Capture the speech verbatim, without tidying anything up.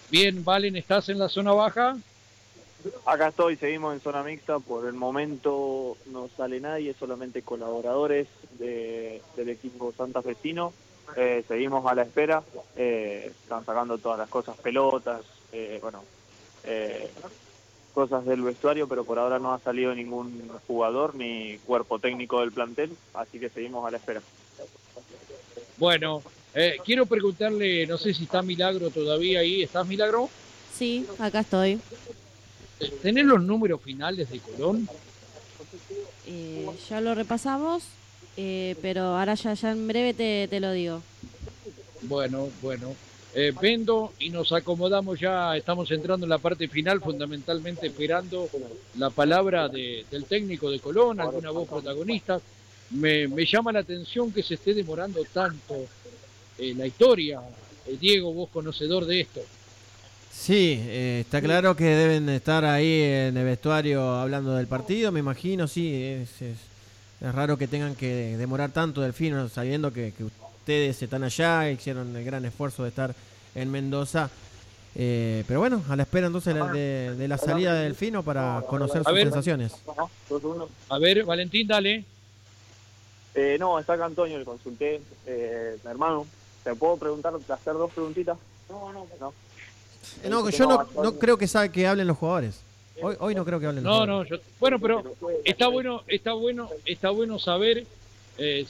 Bien, Valen, ¿estás en la zona baja? Acá estoy, seguimos en zona mixta. Por el momento no sale nadie, solamente colaboradores de- del equipo santafesino. Eh, seguimos a la espera. Eh, están sacando todas las cosas, pelotas, eh, bueno, eh, cosas del vestuario, pero por ahora no ha salido ningún jugador ni cuerpo técnico del plantel, así que seguimos a la espera. Bueno, eh, quiero preguntarle, no sé si está Milagro todavía ahí. ¿Estás, Milagro? Sí, acá estoy. Eh, ¿Tenés los números finales de Colón? Eh, ya lo repasamos, eh, pero ahora ya, ya en breve te, te lo digo. Bueno, bueno. Eh, vendo y nos acomodamos ya, estamos entrando en la parte final, fundamentalmente esperando la palabra de, del técnico de Colón, alguna voz protagonista. Me, me llama la atención que se esté demorando tanto eh, la historia. Eh, Diego, vos conocedor de esto. Sí, eh, está claro que deben estar ahí en el vestuario hablando del partido, me imagino, sí, es, es, es raro que tengan que demorar tanto, Delfino, sabiendo que, que ustedes están allá, hicieron el gran esfuerzo de estar en Mendoza. Eh, pero bueno, a la espera entonces de, de, de la salida de Delfino para conocer A sus ver, sensaciones. a ver, Valentín, dale. Eh, no, está acá Antonio, le consulté. Eh, hermano, ¿te puedo preguntar, hacer dos preguntitas? No, no, no. Eh, no, yo no, no creo que sabe que hablen los jugadores. Hoy, hoy no creo que hablen los No, jugadores. no, yo, bueno, pero está bueno, está bueno, está bueno saber eh,